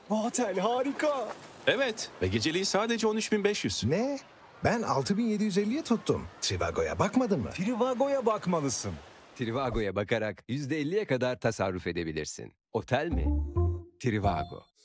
Bu otel harika. Evet ve geceliği sadece 13.500. Ne? Ben 6.750'ye tuttum. Trivago'ya bakmadın mı? Trivago'ya bakmalısın. Trivago'ya bakarak %50'ye kadar tasarruf edebilirsin. Otel mi? Trivago.